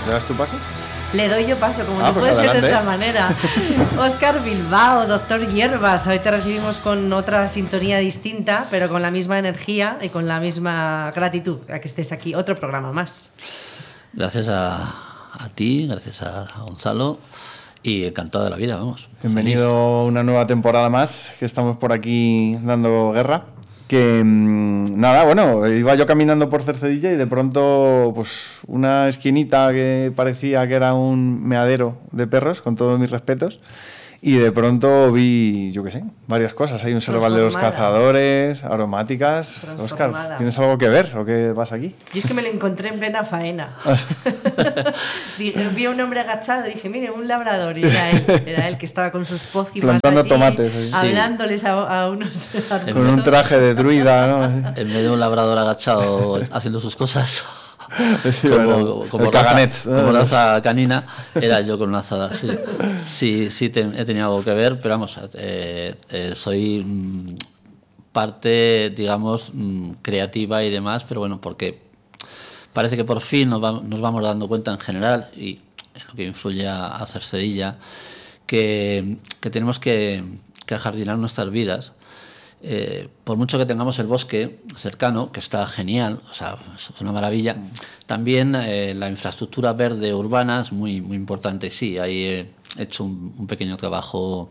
¿Le das tu paso? Le doy yo paso, como no pues puede adelante. ser de otra manera. Óscar Bilbao, Doctor Hierbas. Hoy te recibimos con otra sintonía distinta, pero con la misma energía y con la misma gratitud a que estés aquí. Otro programa más. Gracias a ti, gracias a Gonzalo y encantado de la vida, vamos. Bienvenido a una nueva temporada más, que estamos por aquí dando guerra. Que nada, bueno, iba yo caminando por Cercedilla y de pronto pues una esquinita que parecía que era un meadero de perros, con todos mis respetos, y de pronto vi, yo qué sé, varias cosas. Hay un serval de los cazadores, aromáticas. Óscar, ¿tienes algo que ver o qué pasa aquí? Yo es que me lo encontré en plena faena. Vi a un hombre agachado y dije, mire, un labrador, y era él que estaba con sus pócimas plantando allí, tomates, hablándoles a unos arbustos. Con un traje de druida, ¿no? En medio de un labrador agachado haciendo sus cosas. Sí, como raza canina, era yo con una azada. Sí, he tenido algo que ver, pero vamos, soy parte, digamos, creativa y demás, pero bueno, porque parece que por fin nos vamos dando cuenta en general, y en lo que influye a Cercedilla, que tenemos que ajardinar nuestras vidas. Por mucho que tengamos el bosque cercano, que está genial, o sea, es una maravilla, también la infraestructura verde urbana es muy, muy importante. Sí, ahí he hecho un pequeño trabajo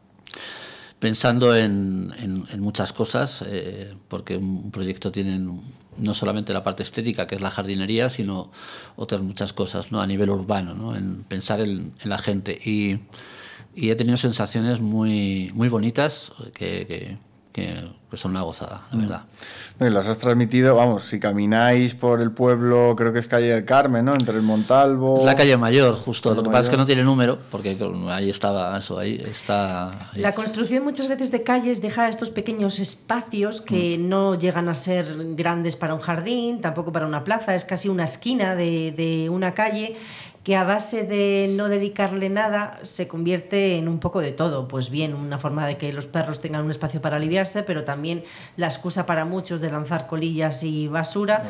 pensando en muchas cosas, porque un proyecto tiene no solamente la parte estética, que es la jardinería, sino otras muchas cosas, ¿no? A nivel urbano, ¿no? En pensar en la gente. Y he tenido sensaciones muy, muy bonitas que son una gozada, la verdad. Y las has transmitido, vamos, si camináis por el pueblo, creo que es calle del Carmen, ¿no? Entre el Montalvo... Es la calle Mayor, justo. Lo que pasa es que no tiene número, porque ahí estaba eso, ahí está... Ahí. La construcción muchas veces de calles deja estos pequeños espacios que no llegan a ser grandes para un jardín, tampoco para una plaza, es casi una esquina de una calle, que a base de no dedicarle nada se convierte en un poco de todo. Pues bien, una forma de que los perros tengan un espacio para aliviarse, pero también la excusa para muchos de lanzar colillas y basura.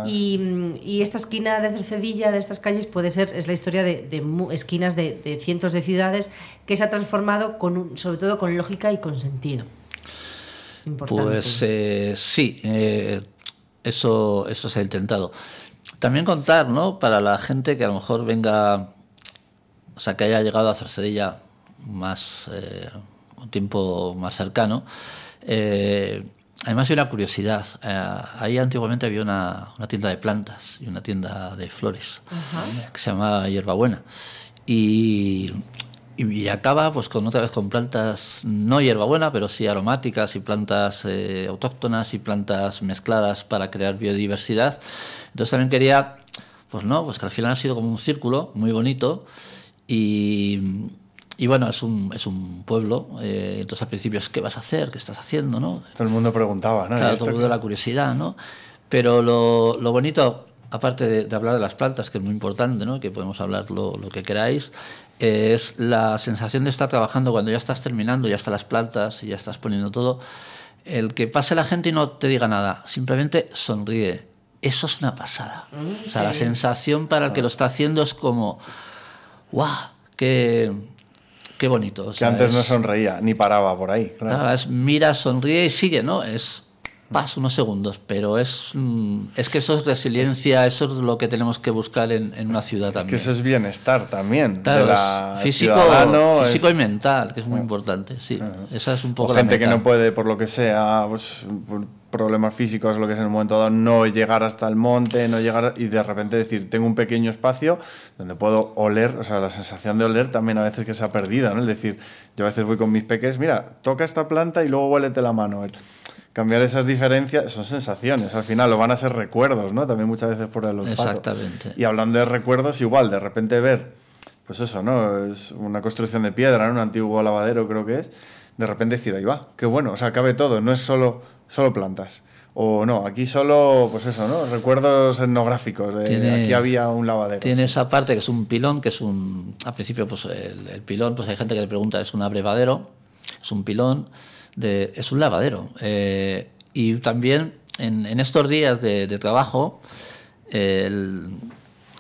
Y esta esquina de Cercedilla, de estas calles, es la historia de esquinas de cientos de ciudades que se ha transformado sobre todo con lógica y con sentido. Importante. Pues sí, eso se ha intentado. También contar, ¿no? Para la gente que a lo mejor venga, o sea, que haya llegado a Cercedilla más un tiempo más cercano. Además hay una curiosidad. Ahí antiguamente había una tienda de plantas y una tienda de flores, que se llamaba Hierbabuena. Y acaba pues otra vez con plantas, no hierbabuena, pero sí aromáticas, y plantas autóctonas y plantas mezcladas para crear biodiversidad. Entonces también quería, pues que al final ha sido como un círculo muy bonito, y bueno, es un pueblo, entonces al principio es ¿qué vas a hacer? ¿Qué estás haciendo? ¿No? Todo el mundo preguntaba, ¿no? Claro, todo el mundo la curiosidad, ¿no? Pero lo bonito, aparte de hablar de las plantas, que es muy importante, ¿no? Que podemos hablar lo que queráis, es la sensación de estar trabajando cuando ya estás terminando, ya están las plantas y ya estás poniendo todo, el que pase la gente y no te diga nada, simplemente sonríe. Eso es una pasada. O sea, la sensación para el que lo está haciendo es como ¡guau! ¡Qué bonito! O sea, que antes no sonreía, ni paraba por ahí. Claro, mira, sonríe y sigue, ¿no? Pasa unos segundos, pero es que eso es resiliencia, eso es lo que tenemos que buscar en una ciudad también. Es que eso es bienestar también. Claro, físico y mental, que es muy importante, sí. Esa es un poco o gente la meta. Que no puede, por lo que sea, pues, por problemas físicos, lo que sea, en el momento dado, no llegar hasta el monte, no llegar, y de repente decir, tengo un pequeño espacio donde puedo oler, o sea, la sensación de oler también a veces que se ha perdido, ¿no? Es decir, yo a veces voy con mis peques, mira, toca esta planta y luego huélete la mano. Cambiar esas diferencias son sensaciones, al final lo van a ser recuerdos, ¿no? También muchas veces por el olfato. Exactamente. Y hablando de recuerdos, igual, de repente ver, pues eso, ¿no? Es una construcción de piedra, ¿no? Un antiguo lavadero creo que es, de repente decir, ahí va, qué bueno, o sea, cabe todo, no es solo plantas. O no, aquí solo, pues eso, ¿no? Recuerdos etnográficos, aquí había un lavadero. Tiene esa parte que es un pilón, que es al principio, pues el pilón, pues hay gente que le pregunta, ¿es un abrevadero? Es un pilón, es un lavadero. Y también en estos días de trabajo,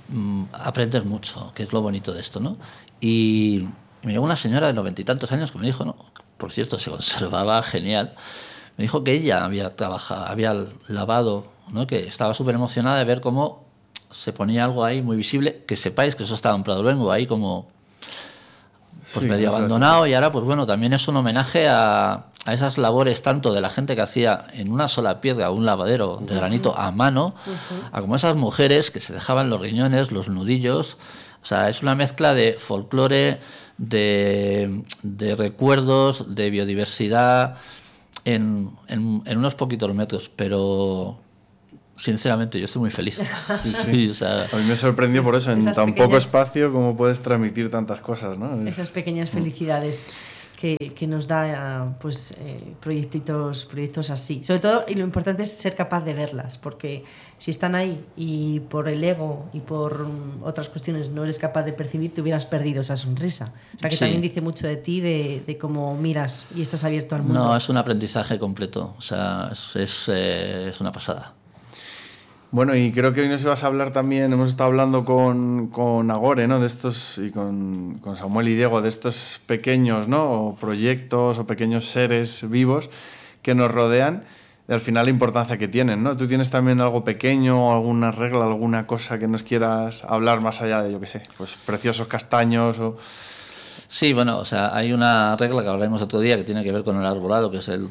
aprendes mucho, que es lo bonito de esto, ¿no? Y me llegó una señora de 90 y tantos años que me dijo, ¿no? Por cierto, se conservaba genial. Me dijo que ella había trabajado, había lavado, ¿no? Que estaba súper emocionada de ver cómo se ponía algo ahí muy visible, que sepáis que eso estaba en Pradoluengo, ahí como pues sí, medio abandonado, y ahora pues bueno, también es un homenaje a esas labores tanto de la gente que hacía en una sola piedra un lavadero de granito a mano, a como esas mujeres que se dejaban los riñones, los nudillos. O sea, es una mezcla de folclore, de recuerdos, de biodiversidad en unos poquitos metros, pero sinceramente yo estoy muy feliz. Sí, o sea, a mí me sorprendió por eso, en Esas tan pequeñas- poco espacio, cómo puedes transmitir tantas cosas, ¿no? Esas pequeñas felicidades que nos da pues proyectos así. Sobre todo, y lo importante es ser capaz de verlas, porque si están ahí y por el ego y por otras cuestiones no eres capaz de percibir, te hubieras perdido esa sonrisa. O sea que Sí. también dice mucho de ti, de cómo miras y estás abierto al mundo. no, es un aprendizaje completo. O sea, es una pasada. Bueno, y creo que hoy nos ibas a hablar también, hemos estado hablando con Agore, ¿no? De estos, y con Samuel y Diego, de estos pequeños, ¿no? O proyectos o pequeños seres vivos que nos rodean, y al final la importancia que tienen, ¿no? ¿Tú tienes también algo pequeño, alguna regla, alguna cosa que nos quieras hablar más allá de, yo qué sé, pues preciosos castaños o... Sí, bueno, o sea, hay una regla que hablaremos otro día que tiene que ver con el arbolado, que es el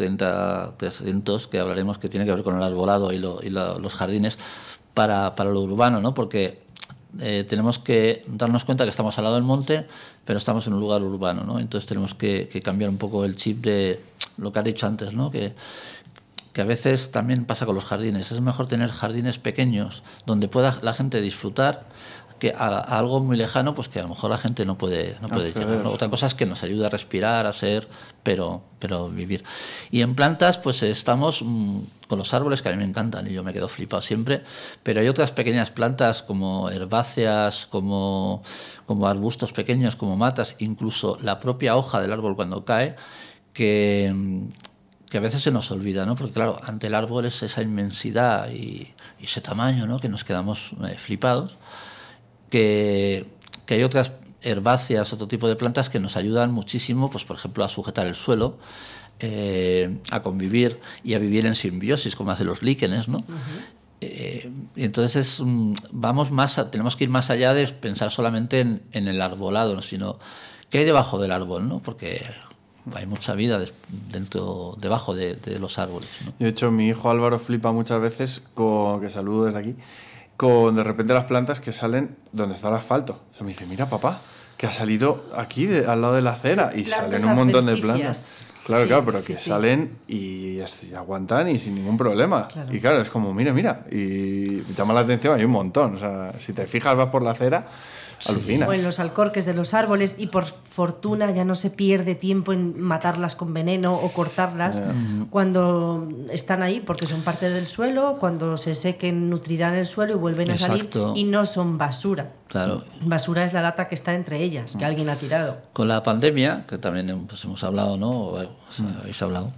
300, que hablaremos que tiene que ver con el arbolado y los jardines para lo urbano, ¿no? Porque tenemos que darnos cuenta que estamos al lado del monte, pero estamos en un lugar urbano, ¿no? Entonces tenemos que cambiar un poco el chip de lo que has dicho antes, ¿no? Que a veces también pasa con los jardines. Es mejor tener jardines pequeños donde pueda la gente disfrutar que a algo muy lejano, pues que a lo mejor la gente no puede llegar, ¿no? Otra cosa es que nos ayude a respirar, a ser, pero vivir. Y en plantas, pues estamos con los árboles, que a mí me encantan y yo me quedo flipado siempre, pero hay otras pequeñas plantas como herbáceas, como arbustos pequeños, como matas, incluso la propia hoja del árbol cuando cae, que a veces se nos olvida, ¿no? Porque claro, ante el árbol es esa inmensidad y ese tamaño, ¿no? Que nos quedamos flipados. Que hay otras herbáceas, otro tipo de plantas que nos ayudan muchísimo, pues por ejemplo a sujetar el suelo, a convivir y a vivir en simbiosis, como hacen los líquenes, ¿no? Y entonces tenemos que ir más allá de pensar solamente en el arbolado, ¿no? Sino qué hay debajo del árbol, ¿no? Porque hay mucha vida debajo de los árboles, ¿no? De hecho, mi hijo Álvaro flipa muchas veces, que saludo desde aquí, con de repente las plantas que salen donde está el asfalto. O sea, me dice, mira papá, que ha salido aquí al lado de la acera, y Plantas salen un montón de adventicias. plantas. Claro, Sí, claro, pero sí, que sí. salen y aguantan y sin ningún problema. Claro. Y claro, es como, mira, y llama la atención, hay un montón. O sea, si te fijas, vas por la acera, alucina. O en los alcorques de los árboles, y por fortuna ya no se pierde tiempo en matarlas con veneno o cortarlas cuando están ahí, porque son parte del suelo, cuando se sequen nutrirán el suelo y vuelven a Exacto. salir, y no son basura. Claro. Basura es la lata que está entre ellas, que alguien ha tirado. Con la pandemia, que también pues, hemos hablado, ¿no? O habéis hablado,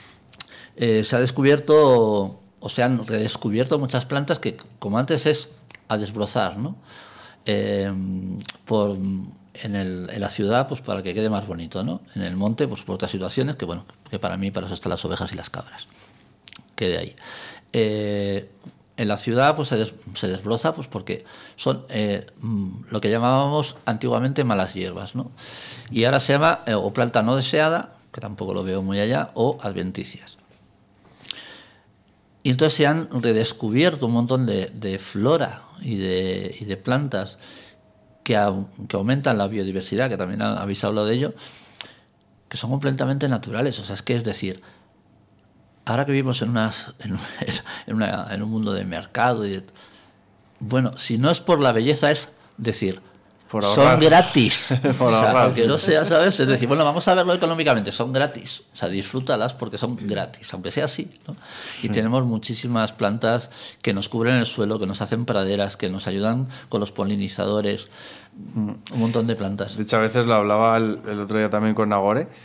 se ha descubierto, o se han redescubierto muchas plantas que, como antes, es a desbrozar, ¿no? En la ciudad, pues para que quede más bonito, ¿no? En el monte, pues por otras situaciones, que bueno, que para mí, para eso están las ovejas y las cabras. Quede ahí. En la ciudad pues se desbroza pues porque son lo que llamábamos antiguamente malas hierbas, ¿no? Y ahora se llama o planta no deseada, que tampoco lo veo muy allá, o adventicias. Y entonces se han redescubierto un montón de flora y de plantas que aumentan la biodiversidad, que también habéis hablado de ello, que son completamente naturales. O sea, es decir, ahora que vivimos en un mundo de mercado, bueno, si no es por la belleza, es decir, Por ahorrar. son gratis. Por O sea, ahorrar. aunque no sea, ¿sabes? Es decir, bueno, vamos a verlo económicamente, son gratis. O sea, disfrútalas porque son gratis, aunque sea así, ¿no? Y tenemos muchísimas plantas que nos cubren el suelo, que nos hacen praderas, que nos ayudan con los polinizadores, un montón de plantas. De hecho, a veces lo hablaba el otro día también con Nagore,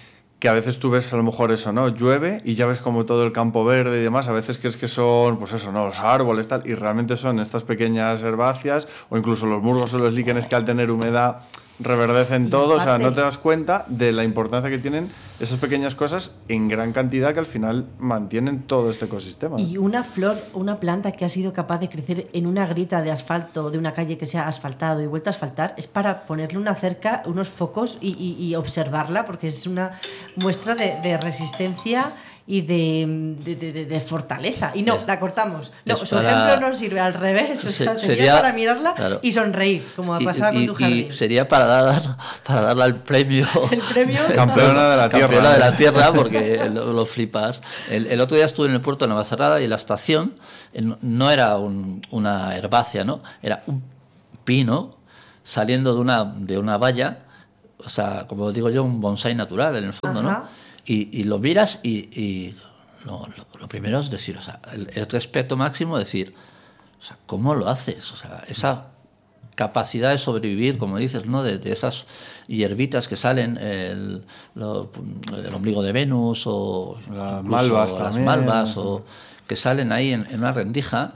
que a veces tú ves a lo mejor eso, ¿no? Llueve y ya ves como todo el campo verde y demás, a veces crees que son, pues eso, ¿no? Los árboles, tal, y realmente son estas pequeñas herbáceas o incluso los musgos o los líquenes que al tener humedad reverdecen todo, o sea, no te das cuenta de la importancia que tienen esas pequeñas cosas en gran cantidad que al final mantienen todo este ecosistema. Y una flor, una planta que ha sido capaz de crecer en una grieta de asfalto de una calle que se ha asfaltado y vuelto a asfaltar, es para ponerle una cerca, unos focos y observarla, porque es una muestra de resistencia y de fortaleza. Y no, la cortamos. No, su ejemplo no sirve, al revés. O sea, sería para mirarla, claro, y sonreír, como pasaba con tu jardín. Y sería para darle el premio, campeona de la tierra. Campeona de la tierra, porque lo flipas. El otro día estuve en el puerto de Navacerrada y la estación no era una herbácea, ¿no? Era un pino saliendo de una valla, o sea, como digo yo, un bonsái natural en el fondo, ajá, ¿no? Y lo miras y lo primero es decir, o sea, el respeto máximo, decir, o sea, ¿cómo lo haces? O sea, esa capacidad de sobrevivir, como dices, ¿no? De esas hierbitas que salen, el ombligo de Venus o las malvas, o que salen ahí en una rendija,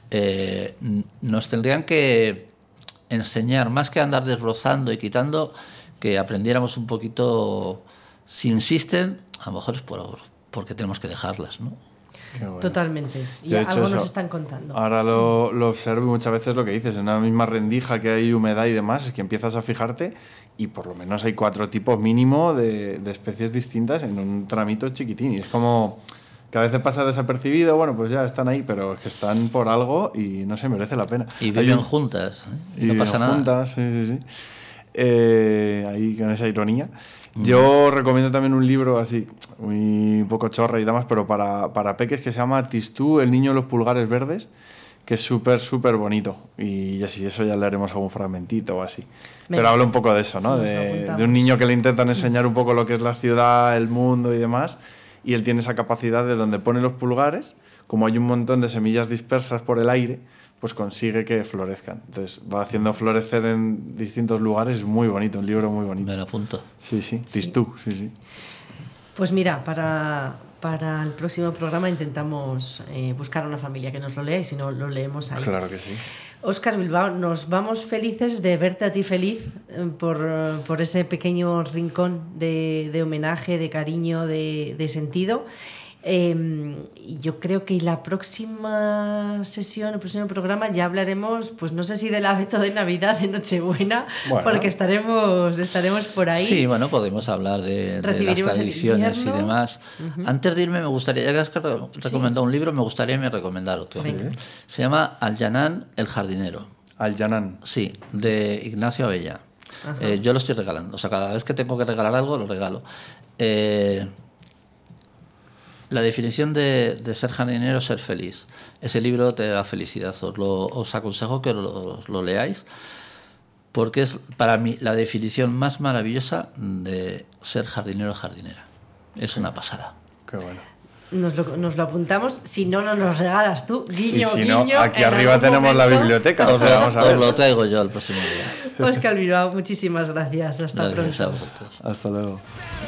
nos tendrían que enseñar, más que andar desbrozando y quitando, que aprendiéramos un poquito. Si insisten, a lo mejor es porque tenemos que dejarlas, ¿no? Bueno. Totalmente. Y algo nos están contando. Ahora lo observo y muchas veces lo que dices, en una misma rendija que hay humedad y demás, es que empiezas a fijarte y por lo menos hay 4 tipos mínimo de especies distintas en un tramito chiquitín. Y es como que a veces pasa desapercibido, bueno, pues ya están ahí, pero es que están por algo y no se merece la pena. Y viven juntas, ¿eh? Y no pasa nada. Juntas, sí. Ahí con esa ironía. Yo recomiendo también un libro así, muy poco chorra y demás, pero para peques, que se llama Tistú, el niño de los pulgares verdes, que es súper bonito. Y así, eso ya le haremos algún fragmentito o así. Pero habla un poco de eso, ¿no? De un niño que le intentan enseñar un poco lo que es la ciudad, el mundo y demás, y él tiene esa capacidad de donde pone los pulgares, como hay un montón de semillas dispersas por el aire, pues consigue que florezcan. Entonces va haciendo florecer en distintos lugares. Es muy bonito, un libro muy bonito. Me lo apunto. Sí, Tistú, sí. Pues mira, para el próximo programa intentamos buscar una familia que nos lo lea y si no, lo leemos ahí. Claro que sí. Óscar Bilbao, nos vamos felices de verte a ti feliz por ese pequeño rincón de homenaje, de cariño, de sentido. Yo creo que la próxima sesión, el próximo programa, ya hablaremos, pues no sé si del abeto de Navidad, de Nochebuena, porque estaremos por ahí. Sí, bueno, podemos hablar de las tradiciones y demás. Uh-huh. Antes de irme, me gustaría, ya que has recomendado un libro, me gustaría recomendar otro. Sí. Se llama Al-Yanán, el jardinero. Al-Yanán. Sí, de Ignacio Abella. Yo lo estoy regalando, o sea, cada vez que tengo que regalar algo, lo regalo. La definición de ser jardinero es ser feliz. Ese libro te da felicidad. Os aconsejo que lo leáis, porque es para mí la definición más maravillosa de ser jardinero o jardinera. Es una pasada. Qué bueno. Nos lo apuntamos. Si no, nos lo regalas tú. Guiño, y si no, guiño. Aquí arriba tenemos la biblioteca. Os lo traigo yo el próximo día. Óscar Bilbao, muchísimas gracias. Hasta pronto. A vosotros. Hasta luego.